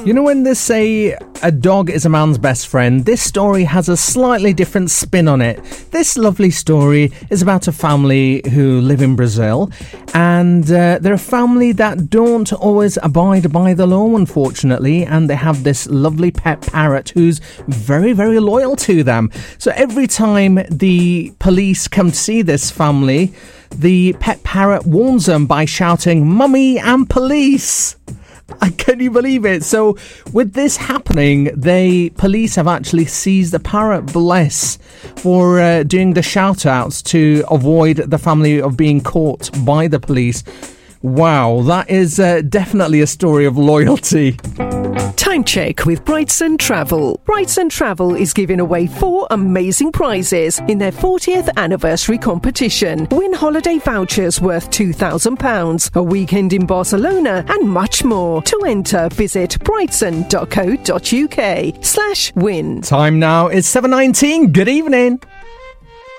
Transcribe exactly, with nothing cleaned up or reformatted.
You know, when they say a dog is a man's best friend, this story has a slightly different spin on it. This lovely story is about a family who live in Brazil, and uh, they're a family that don't always abide by the law, unfortunately, and they have this lovely pet parrot who's very, very loyal to them. So every time the police come to see this family, the pet parrot warns them by shouting, "Mummy, I'm police!" Can you believe it? So with this happening, the police have actually seized the parrot, bless, for uh, doing the shout-outs to avoid the family of being caught by the police. Wow, that is uh, definitely a story of loyalty. Time check with Brightson Travel. Brightson Travel is giving away four amazing prizes in their fortieth anniversary competition. Win holiday vouchers worth two thousand pounds, a weekend in Barcelona, and much more. To enter, visit brightson.co.uk slash win. Time now is seven nineteen. Good evening.